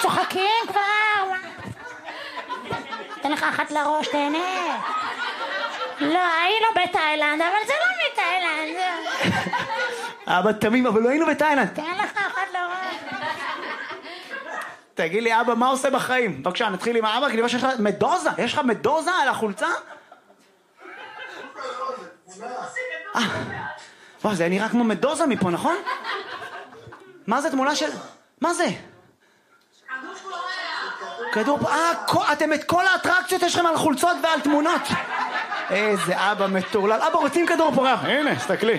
צוחקים כבר. תן לך אחת לראש, תהנה. לא, היינו בתאילנד, אבל זה לא מתאילנד. אבא תמים, אבל לא היינו בתאילנד. תן לך אחת לראש. תגיד לי, אבא, מה עושה בחיים? בבקשה, נתחיל עם האבא, כי יש לך מדוזה? יש לך מדוזה על החולצה? וואו, זה נראה כמו מדוזה מפה, נכון? מה זה תמונה של... מה זה? כדור פורח. אתם את כל האטרקציות יש לכם על חולצות ועל תמונות. איזה אבא מטורלל. אבא, רוצים כדור פורח? הנה, סתכלי.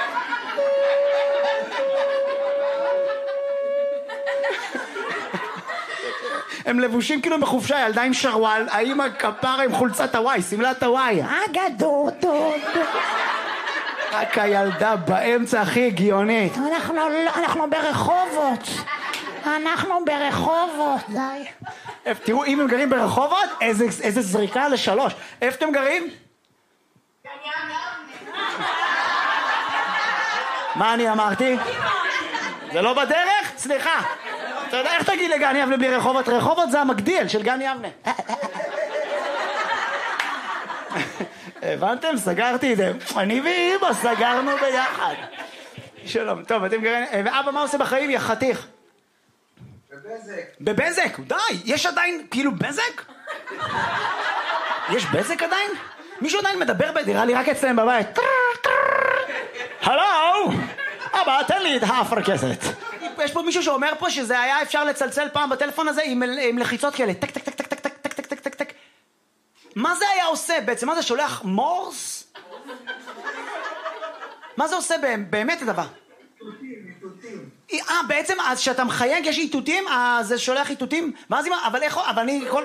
הם לבושים כאילו בחופשה, ילדה עם שרוואל, האמא כפרה עם חולצת הוואי, סמלת הוואי. גדור, טוב. רק הילדה באמצע הכי הגיונית. אנחנו ברחובות. אנחנו ברחובות, די. תראו, אם הם גרים ברחובות, איזה זריקה ל3. איפה אתם גרים? מה אני אמרתי? זה לא בדרך? סליחה. אתה יודע איך תגיד לגן יבנה בלי רחובות? רחובות זה המגדיל של גן יבנה. הבנתם? סגרתי את זה. אני ואמא סגרנו ביחד. שלום. טוב, אתם גרים... ואבא, מה עושה בחיים? יא חתיך. בבזק. בבזק? די. יש עדיין כאילו בזק? יש בזק עדיין? מישהו עדיין מדבר בדירה לי רק אצלם בבית. הלו! אבא, תן לי את האפרקסת. יש פה מישהו שאומר פה שזה היה אפשר לצלצל פעם בטלפון הזה עם לחיצות כאלה. טק, טק, טק, טק, טק, טק, טק, טק, טק, טק, טק. מה זה היה עושה בעצם? מה זה שולח מורס? מה זה עושה באמת הדבר? איתותים. בעצם אז שאתה מחייג יש איתותים? זה שולח איתותים? ואז אם... אבל איך... אבל אני כל...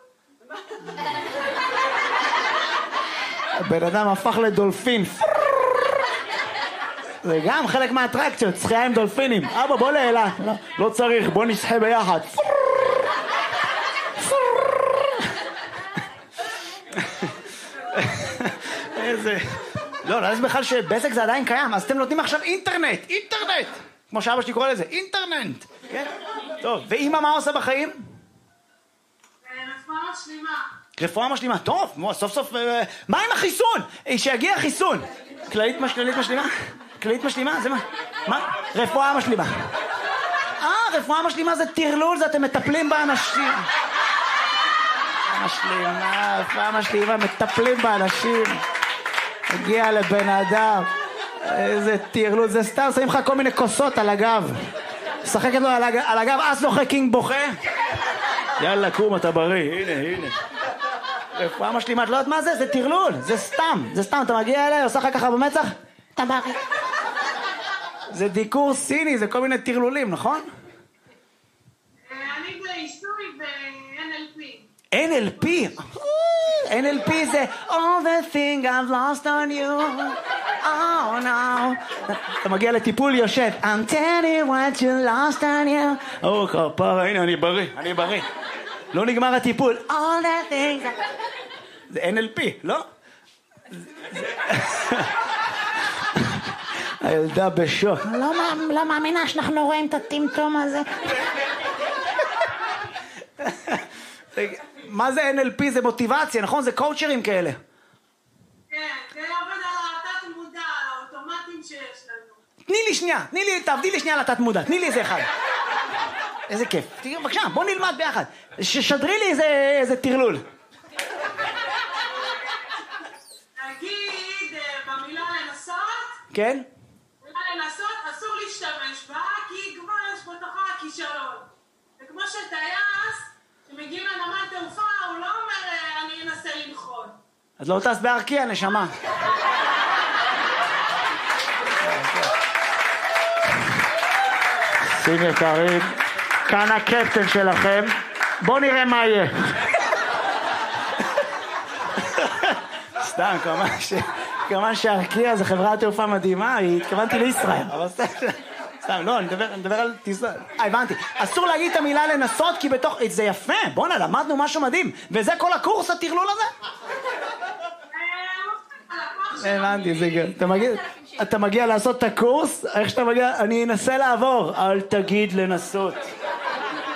הבן אדם הפך לדולפין. זה גם חלק מהאטרקציות, שחייה עם דולפינים. אבא, בוא לאלה. לא צריך, בוא נשחה ביחד. איזה... לא יודעת בכלל שבזק זה עדיין קיים, אז אתם נותנים עכשיו אינטרנט. כמו שאבא שלי קורא לזה, אינטרנט. טוב, ואמא מה עושה בחיים? רפואה משלימה. רפואה משלימה, טוב, סוף סוף... מה עם החיסון? שיגיע חיסון. כללית משלימה? כללית משלימה? זה מה? מה? רפואה משלימה. רפואה משלימה זה טרלול, זה אתם מטפלים באנשים. רפואה משלימה, מטפלים באנשים. הגיע לבן אדם. איזה טרלול, זה סתם, שמים לך כל מיני כוסות על הגב. שחקת לו על הגב, אז לא קינג בוכה. יאללה, קום, אתה בריא, הנה. רפואה משלימה, את לא יודעת מה זה? זה טרלול, זה סתם, אתה מגיע אליי, עושה לך ככה במצח? אתה בריא. זה דיקור סיני, זה כל מיני טרלולים, נכון? אני בעיסוי ב-NLP. NLP? NLP זה All the thing I've lost on you. Oh no. אתה מגיע לטיפול יושב. I'm telling what you lost on you. כפרה, הנה אני בריא. לא נגמר הטיפול. All the things. זה NLP, לא? הילדה בשוק. לא מאמינה שאנחנו רואים את הטמטום הזה. מה זה NLP? זה מוטיבציה, נכון? זה קואוצ'רים כאלה. כן, זה עובד על התת מודע, על האוטומטים שיש לנו. תעבדי לי שנייה על התת מודע, תני לי איזה אחד. איזה כיף. בבקשה, בוא נלמד ביחד. ששדרי לי איזה טרלול. נגיד במילה לנסות. כן? לנסות אסור להשתמש בה, כי כבר יש בתוכה כישלון. זה כמו שטייס, שמגיעים לנמל תעופה, הוא לא אומר אני אנסה לנחות. אז לא טס בארקיע, נשמה. שים יקרים, כאן הקפטן שלכם. בואו נראה מה יהיה. סתם, כמובן שארקיע זה חברת תעופה מדהימה, התכוונתי לישראל. אבל סתם, לא, אני מדבר על טיסה. הבנתי. אסור להגיד את המילה לנסות, כי בתוך... זה יפה, בוא'נה, למדנו משהו מדהים. וזה כל הקורס, הטרלול הזה? הבנתי, זה גם. אתה מגיע לעשות את הקורס, איך שאתה מגיע, אני אנסה לעבור. אל תגיד לנסות.